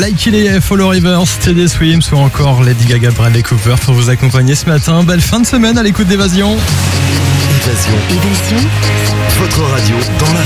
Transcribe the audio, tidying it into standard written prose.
Like Il Est, Follow Rivers, TD Swims ou encore Lady Gaga, Bradley Cooper pour vous accompagner ce matin. Belle fin de semaine à l'écoute d'Évasion. Évasion. Votre radio dans la